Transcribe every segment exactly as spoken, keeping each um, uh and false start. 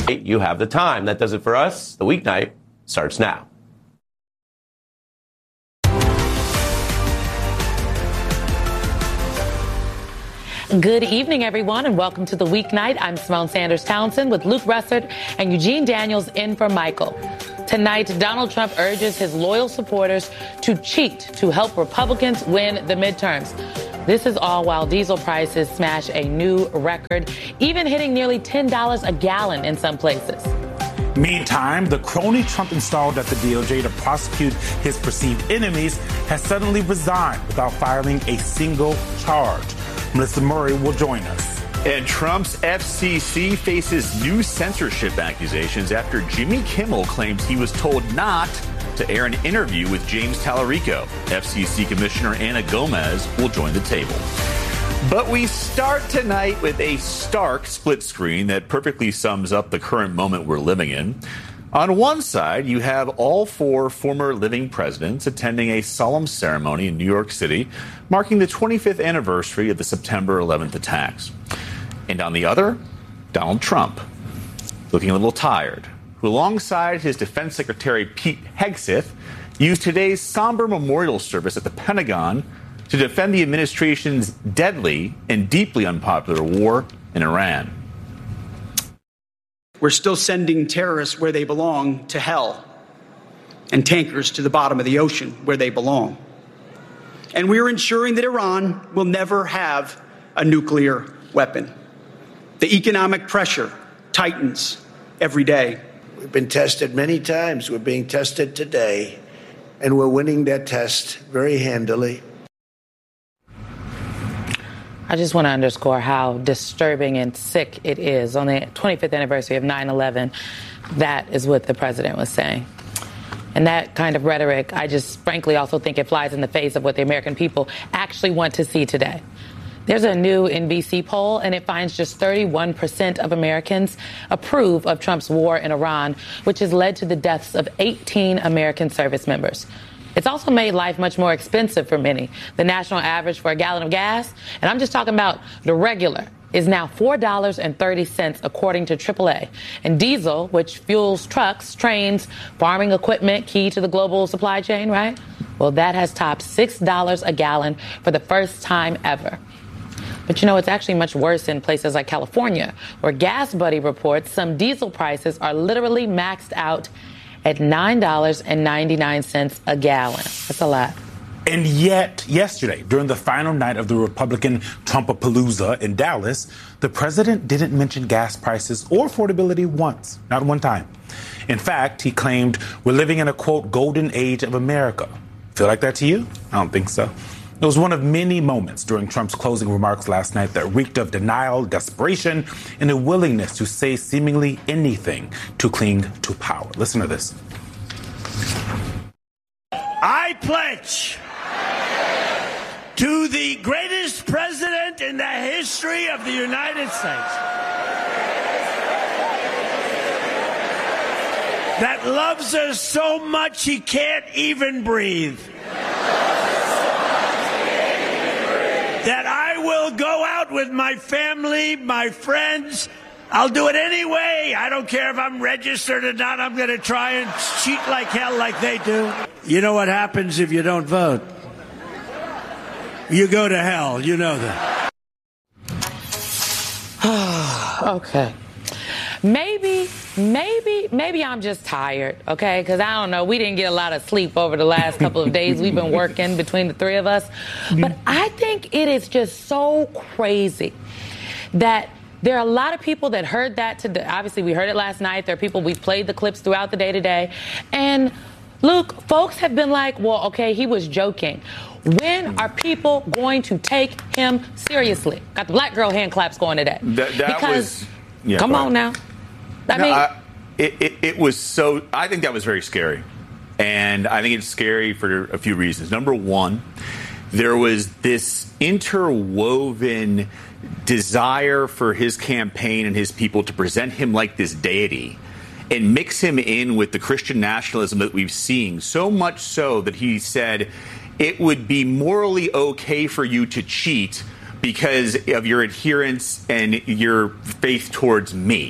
You have the time. That does it for us. The weeknight starts now. Good evening, everyone, and welcome to the weeknight. I'm Simone Sanders Townsend with Luke Russert and Eugene Daniels in for Michael. Tonight, Donald Trump urges his loyal supporters to cheat to help Republicans win the midterms. This is all while diesel prices smash a new record, even hitting nearly ten dollars a gallon in some places. Meantime, the crony Trump installed at the D O J to prosecute his perceived enemies has suddenly resigned without filing a single charge. Melissa Murray will join us. And Trump's F C C faces new censorship accusations after Jimmy Kimmel claims he was told not to air an interview with James Tallarico. F C C Commissioner Anna Gomez will join the table. But we start tonight with a stark split screen that perfectly sums up the current moment we're living in. On one side, you have all four former living presidents attending a solemn ceremony in New York City, marking the twenty-fifth anniversary of the September eleventh attacks. And on the other, Donald Trump, looking a little tired, who alongside his Defense Secretary Pete Hegseth used today's somber memorial service at the Pentagon to defend the administration's deadly and deeply unpopular war in Iran. We're still sending terrorists where they belong, to hell, and tankers to the bottom of the ocean where they belong. And we're ensuring that Iran will never have a nuclear weapon. The economic pressure tightens every day. We've been tested many times. We're being tested today, and we're winning that test very handily. I just want to underscore how disturbing and sick it is. On the twenty-fifth anniversary of nine eleven, that is what the president was saying. And that kind of rhetoric, I just frankly also think it flies in the face of what the American people actually want to see today. There's a new N B C poll, and it finds just thirty-one percent of Americans approve of Trump's war in Iran, which has led to the deaths of eighteen American service members. It's also made life much more expensive for many. The national average for a gallon of gas, and I'm just talking about the regular, is now four dollars and thirty cents according to triple A. And diesel, which fuels trucks, trains, farming equipment, key to the global supply chain, right? Well, that has topped six dollars a gallon for the first time ever. But you know, it's actually much worse in places like California, where Gas Buddy reports some diesel prices are literally maxed out at nine dollars and ninety-nine cents a gallon. That's a lot. And yet, yesterday, during the final night of the Republican Trumpapalooza in Dallas, the president didn't mention gas prices or affordability once, not one time. In fact, he claimed we're living in a, quote, golden age of America. Feel like that to you? I don't think so. It was one of many moments during Trump's closing remarks last night that reeked of denial, desperation, and a willingness to say seemingly anything to cling to power. Listen to this. I pledge to the greatest president in the history of the United States that loves us so much he can't even breathe. That I will go out with my family, my friends. I'll do it anyway. I don't care if I'm registered or not. I'm going to try and cheat like hell like they do. You know what happens if you don't vote? You go to hell. You know that. Okay. Maybe, maybe, maybe I'm just tired, okay? Because I don't know. We didn't get a lot of sleep over the last couple of days. We've been working between the three of us. But I think it is just so crazy that there are a lot of people that heard that today. Obviously, we heard it last night. There are people, we played the clips throughout the day today. And, Luke, folks have been like, well, okay, he was joking. When are people going to take him seriously? Got the black girl hand claps going today. That, that because, was, yeah, come on now. I no, mean, I, it, it, it was so, I think that was very scary. And I think it's scary for a few reasons. Number one, there was this interwoven desire for his campaign and his people to present him like this deity and mix him in with the Christian nationalism that we've seen, so much so that he said it would be morally okay for you to cheat because of your adherence and your faith towards me.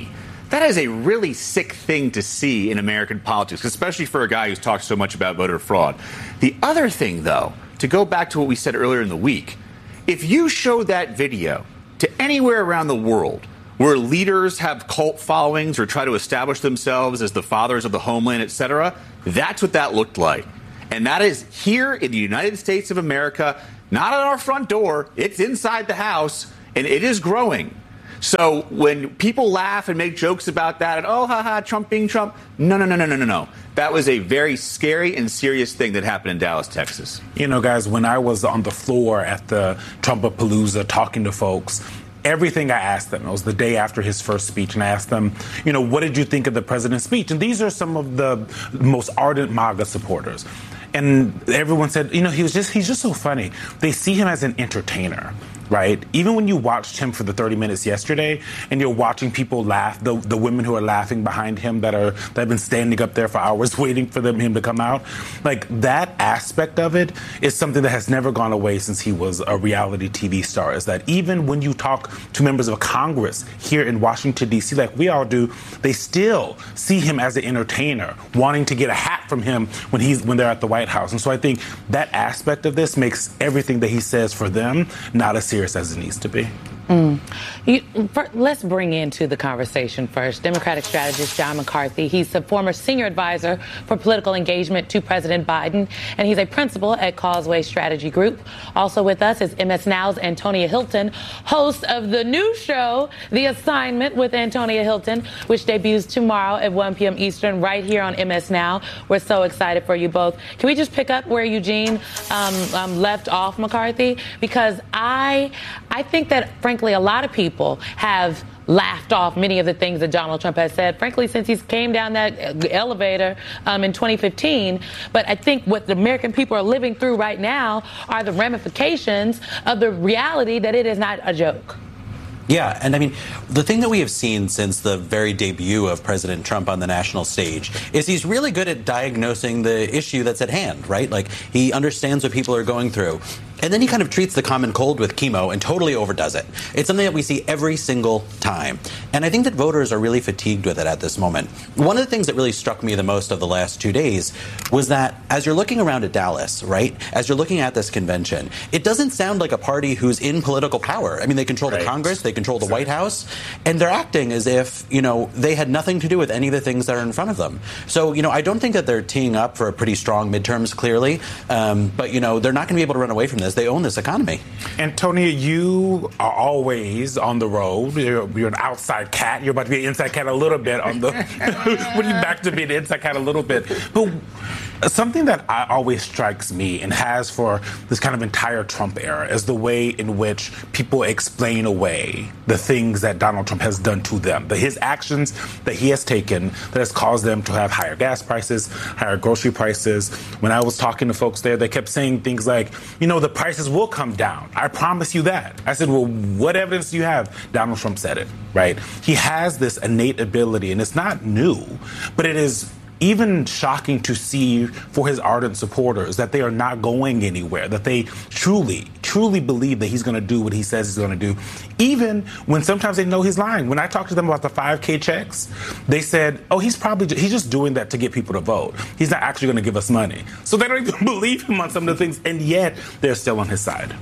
That is a really sick thing to see in American politics, especially for a guy who's talked so much about voter fraud. The other thing, though, to go back to what we said earlier in the week, if you show that video to anywhere around the world where leaders have cult followings or try to establish themselves as the fathers of the homeland, et cetera, that's what that looked like. And that is here in the United States of America, not at our front door. It's inside the house, and it is growing. So when people laugh and make jokes about that, and oh, haha, Trump being Trump, no, no, no, no, no, no, no. That was a very scary and serious thing that happened in Dallas, Texas. You know, guys, when I was on the floor at the Trumpapalooza talking to folks, everything I asked them, it was the day after his first speech, and I asked them, you know, what did you think of the president's speech? And these are some of the most ardent MAGA supporters. And everyone said, you know, he was just, he's just so funny. They see him as an entertainer, right? Even when you watched him for the thirty minutes yesterday and you're watching people laugh, the, the women who are laughing behind him that are, that have been standing up there for hours waiting for them, him to come out, like that aspect of it is something that has never gone away since he was a reality T V star, is that even when you talk to members of Congress here in Washington, D C, like we all do, they still see him as an entertainer, wanting to get a hat from him when he's, when they're at the White House. And so I think that aspect of this makes everything that he says for them not as serious as it needs to be. Mm. You, for, let's bring into the conversation first Democratic strategist John McCarthy. He's a former senior advisor for political engagement to President Biden, and he's a principal at Causeway Strategy Group. Also with us is M S Now's Antonia Hilton, host of the new show, The Assignment with Antonia Hilton, which debuts tomorrow at one p.m. Eastern right here on M S Now. We're so excited for you both. Can we just pick up where Eugene um, um, left off, McCarthy? Because I, I think that, frankly, a lot of people have laughed off many of the things that Donald Trump has said, frankly, since he came down that elevator um, in twenty fifteen. But I think what the American people are living through right now are the ramifications of the reality that it is not a joke. Yeah, and I mean, the thing that we have seen since the very debut of President Trump on the national stage is he's really good at diagnosing the issue that's at hand, right? Like, he understands what people are going through. And then he kind of treats the common cold with chemo and totally overdoes it. It's something that we see every single time. And I think that voters are really fatigued with it at this moment. One of the things that really struck me the most of the last two days was that as you're looking around at Dallas, right, as you're looking at this convention, it doesn't sound like a party who's in political power. I mean, they control right. the Congress, they control the exactly. White House, and they're acting as if, you know, they had nothing to do with any of the things that are in front of them. So, you know, I don't think that they're teeing up for a pretty strong midterms, clearly. Um, but, you know, they're not going to be able to run away from this. They own this economy. Antonia, you are always on the road. You're, you're an outside cat. You're about to be an inside cat a little bit on the when you back to being an inside cat a little bit. But something that I, always strikes me and has for this kind of entire Trump era is the way in which people explain away the things that Donald Trump has done to them, the, his actions that he has taken that has caused them to have higher gas prices, higher grocery prices. When I was talking to folks there, they kept saying things like, you know, the prices will come down. I promise you that. I said, well, what evidence do you have? Donald Trump said it, right? He has this innate ability, and it's not new, but it is even shocking to see for his ardent supporters that they are not going anywhere, that they truly, truly believe that he's going to do what he says he's going to do, even when sometimes they know he's lying. When I talked to them about the five K checks, they said, oh, he's probably, he's just doing that to get people to vote. He's not actually going to give us money. So they don't even believe him on some of the things, and yet they're still on his side.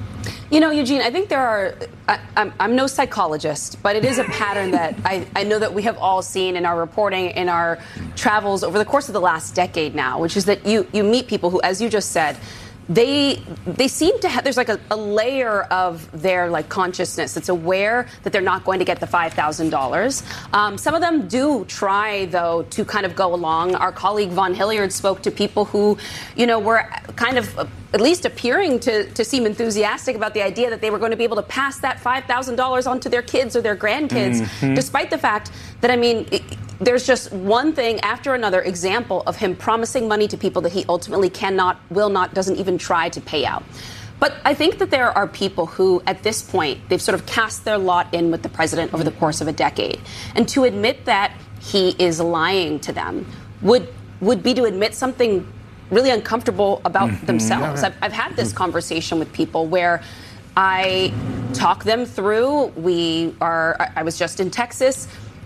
You know, Eugene, I think there are, I, I'm, I'm no psychologist, but it is a pattern that I, I know that we have all seen in our reporting, in our travels over the course of the last decade now, which is that you, you meet people who, as you just said, they they seem to have, there's like a, a layer of their like consciousness that's aware that they're not going to get the five thousand dollars. Um, some of them do try, though, to kind of go along. Our colleague Von Hilliard spoke to people who, you know, were kind of uh, at least appearing to, to seem enthusiastic about the idea that they were going to be able to pass that five thousand dollars on to their kids or their grandkids, mm-hmm. despite the fact that, I mean, it, there's just one thing after another example of him promising money to people that he ultimately cannot, will not, doesn't even try to pay out. But I think that there are people who, at this point, they've sort of cast their lot in with the president over the course of a decade. And to admit that he is lying to them would would be to admit something really uncomfortable about mm-hmm. themselves. I've, I've had this conversation with people where I talk them through. We are, I was just in Texas.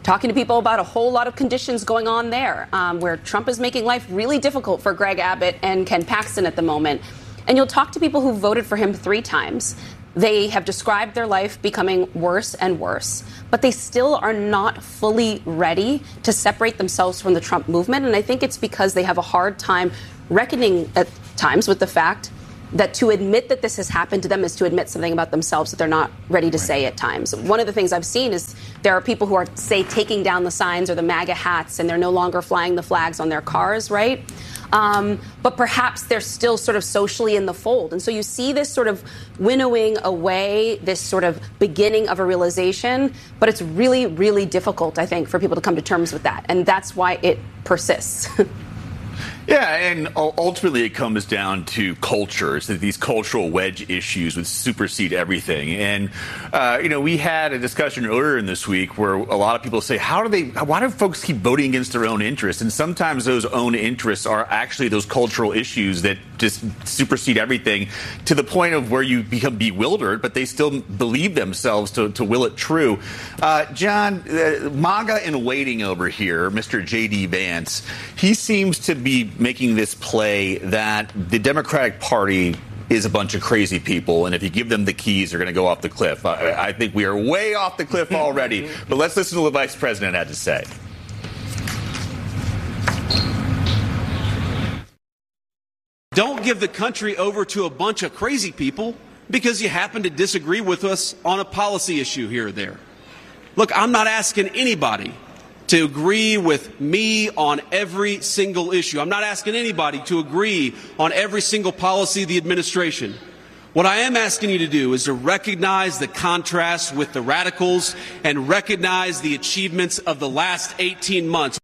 talking to people about a whole lot of conditions going on there, um, where Trump is making life really difficult for Greg Abbott and Ken Paxton at the moment. And you'll talk to people who voted for him three times. They have described their life becoming worse and worse, but they still are not fully ready to separate themselves from the Trump movement. And I think it's because they have a hard time reckoning at times with the fact that to admit that this has happened to them is to admit something about themselves that they're not ready to say at times. One of the things I've seen is there are people who are, say, taking down the signs or the MAGA hats, and they're no longer flying the flags on their cars, right? Um, but perhaps they're still sort of socially in the fold. And so you see this sort of winnowing away, this sort of beginning of a realization. But it's really, really difficult, I think, for people to come to terms with that. And that's why it persists. Yeah, and ultimately it comes down to cultures, that these cultural wedge issues would supersede everything. And, uh, you know, we had a discussion earlier in this week where a lot of people say, how do they, why do folks keep voting against their own interests? And sometimes those own interests are actually those cultural issues that just supersede everything to the point of where you become bewildered, but they still believe themselves to, to will it true. Uh, John, uh, MAGA in waiting over here, Mister J D. Vance, he seems to be making this play that the Democratic Party is a bunch of crazy people, and if you give them the keys, they're going to go off the cliff. I, I think we are way off the cliff already, but let's listen to what the Vice President had to say. Don't give the country over to a bunch of crazy people because you happen to disagree with us on a policy issue here or there. Look, I'm not asking anybody to agree with me on every single issue. I'm not asking anybody to agree on every single policy of the administration. What I am asking you to do is to recognize the contrast with the radicals and recognize the achievements of the last eighteen months.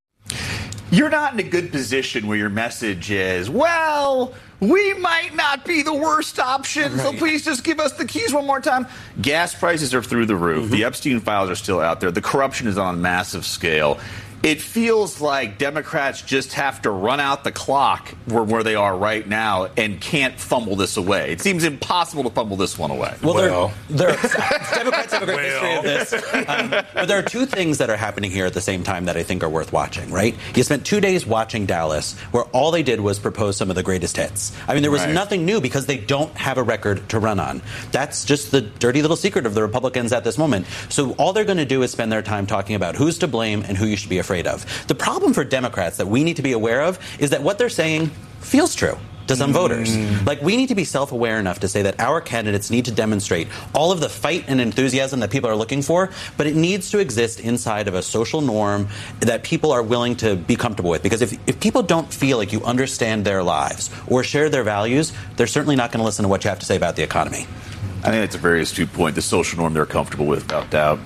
You're not in a good position where your message is, well, we might not be the worst option, right, so please just give us the keys one more time. Gas prices are through the roof. Mm-hmm. The Epstein files are still out there. The corruption is on a massive scale. It feels like Democrats just have to run out the clock where, where they are right now and can't fumble this away. It seems impossible to fumble this one away. Well, well. There, there, Democrats have a great well. history of this. Um, but there are two things that are happening here at the same time that I think are worth watching, right? You spent two days watching Dallas, where all they did was propose some of the greatest hits. I mean, there was right. nothing new because they don't have a record to run on. That's just the dirty little secret of the Republicans at this moment. So all they're going to do is spend their time talking about who's to blame and who you should be afraid of. The problem for Democrats that we need to be aware of is that what they're saying feels true to some mm. voters. Like, we need to be self-aware enough to say that our candidates need to demonstrate all of the fight and enthusiasm that people are looking for, but it needs to exist inside of a social norm that people are willing to be comfortable with. Because if, if people don't feel like you understand their lives or share their values, they're certainly not going to listen to what you have to say about the economy. I think that's a very astute point. The social norm they're comfortable with, without doubt.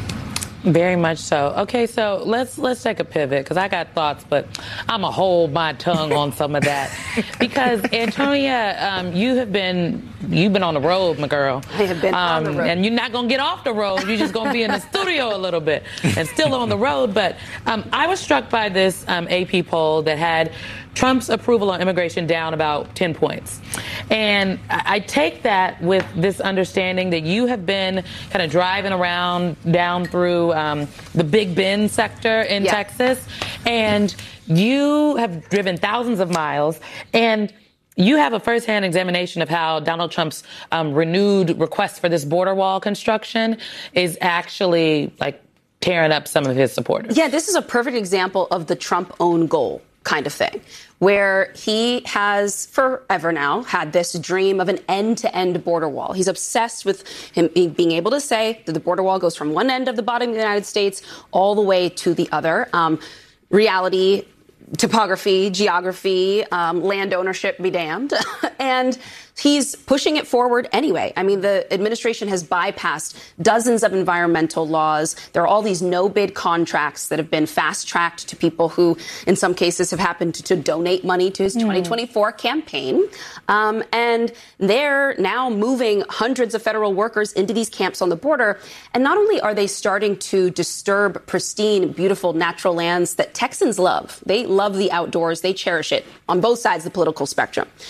Very much so. Okay, so let's let's take a pivot because I got thoughts, but I'm gonna hold my tongue on some of that because Antonia, um, you have been you've been on the road, my girl. I have been um, on the road, and you're not gonna get off the road. You're just gonna be in the studio a little bit and still on the road. But um, I was struck by this um, A P poll that had Trump's approval on immigration down about ten points. And I take that with this understanding that you have been kind of driving around down through um, the Big Bend sector in yeah. Texas, and you have driven thousands of miles, and you have a firsthand examination of how Donald Trump's um, renewed request for this border wall construction is actually like tearing up some of his supporters. Yeah, this is a perfect example of the Trump own goal kind of thing, where he has forever now had this dream of an end-to-end border wall. He's obsessed with him being able to say that the border wall goes from one end of the bottom of the United States all the way to the other. Um, reality, topography, geography, um, land ownership be damned. And he's pushing it forward anyway. I mean, the administration has bypassed dozens of environmental laws. There are all these no-bid contracts that have been fast-tracked to people who, in some cases, have happened to, to donate money to his mm. twenty twenty-four campaign. Um, and they're now moving hundreds of federal workers into these camps on the border. And not only are they starting to disturb pristine, beautiful natural lands that Texans love. They love the outdoors. They cherish it on both sides of the political spectrum.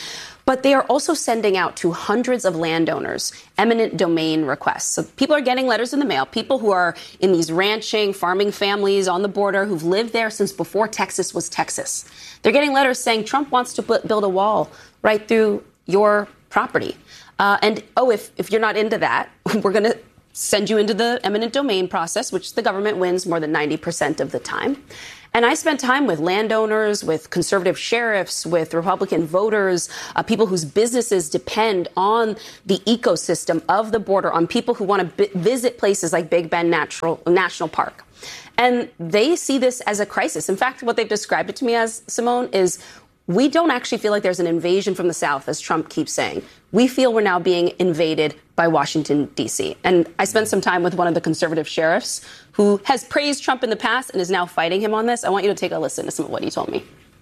But they are also sending out to hundreds of landowners eminent domain requests. So people are getting letters in the mail, people who are in these ranching, farming families on the border who've lived there since before Texas was Texas. They're getting letters saying Trump wants to put, build a wall right through your property. Uh, and, oh, if, if you're not into that, we're going to send you into the eminent domain process, which the government wins more than ninety percent of the time. And I spent time with landowners, with conservative sheriffs, with Republican voters, uh, people whose businesses depend on the ecosystem of the border, on people who want to b- visit places like Big Bend Natural, National Park. And they see this as a crisis. In fact, what they've described it to me as, Simone, is we don't actually feel like there's an invasion from the South, as Trump keeps saying. We feel we're now being invaded by Washington, D C. And I spent some time with one of the conservative sheriffs who has praised Trump in the past and is now fighting him on this. I want you to take a listen to some of what he told me.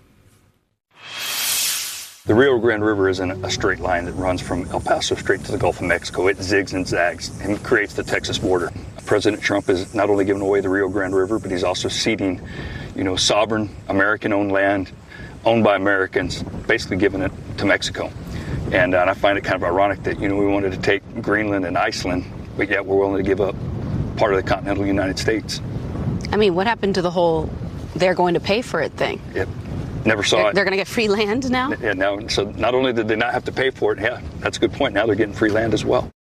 The Rio Grande River isn't a straight line that runs from El Paso straight to the Gulf of Mexico. It zigs and zags and creates the Texas border. President Trump is not only giving away the Rio Grande River, but he's also ceding, you know, sovereign American-owned land owned by Americans, basically giving it to Mexico. And, uh, and I find it kind of ironic that, you know, we wanted to take Greenland and Iceland, but yet we're willing to give up part of the continental United States. I mean, what happened to the whole they're going to pay for it thing? Yep. Never saw they're, it. They're going to get free land now? Yeah, now, so not only did they not have to pay for it, yeah, that's a good point. Now they're getting free land as well.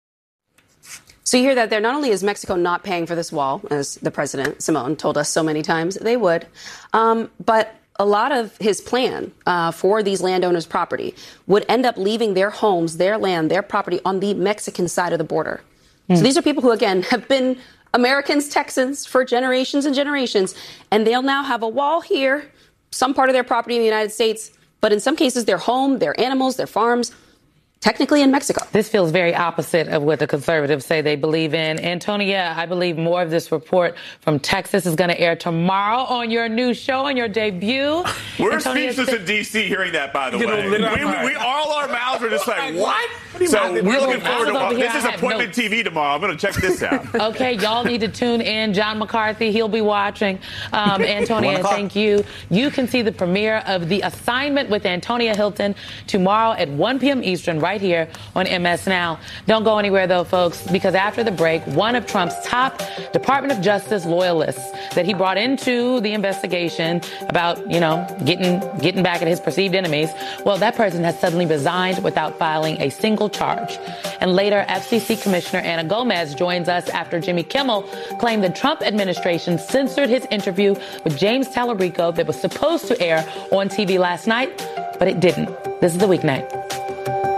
So you hear that there. Not only is Mexico not paying for this wall, as the president, Simone, told us so many times they would, um, but a lot of his plan uh, for these landowners' property would end up leaving their homes, their land, their property on the Mexican side of the border. Mm. So these are people who, again, have been Americans, Texans for generations and generations, and they'll now have a wall here, some part of their property in the United States, but in some cases their home, their animals, their farms, technically in Mexico. This feels very opposite of what the conservatives say they believe in. Antonia, I believe more of this report from Texas is going to air tomorrow on your new show, on your debut. We're Antonia, speechless in D C hearing that, by the You way. know, We, we, we, all our mouths are just like, what? So we're looking forward to it. This is appointment T V tomorrow. I'm going to check this out. Okay, y'all need to tune in. John McCarthy, he'll be watching. Um, Antonia, thank you. You can see the premiere of The Assignment with Antonia Hilton tomorrow at one p.m. Eastern, right here on M S Now. Don't go anywhere, though, folks, because after the break, one of Trump's top Department of Justice loyalists that he brought into the investigation about, you know, getting getting back at his perceived enemies, well, that person has suddenly resigned without filing a single charge. And later, F C C Commissioner Anna Gomez joins us after Jimmy Kimmel claimed the Trump administration censored his interview with James Tallarico that was supposed to air on T V last night, but it didn't. This is The Weeknight.